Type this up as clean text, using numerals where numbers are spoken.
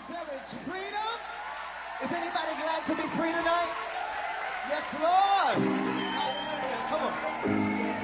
There is freedom. Is anybody glad to be free tonight? Yes, Lord. Hallelujah. Come on.